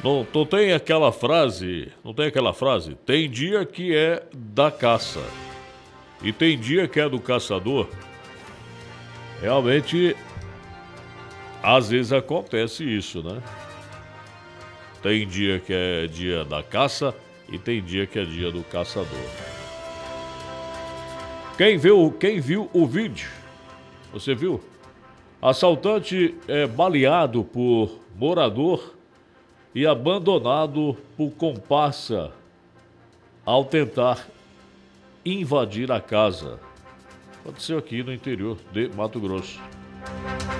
Não tem aquela frase, não tem aquela frase? Tem dia que é da caça e tem dia que é do caçador. Realmente, às vezes acontece isso, né? Tem dia que é dia da caça e tem dia que é dia do caçador. Quem viu o vídeo? Você viu? Assaltante é baleado por morador e abandonado por comparsa ao tentar invadir a casa. Aconteceu aqui no interior de Mato Grosso.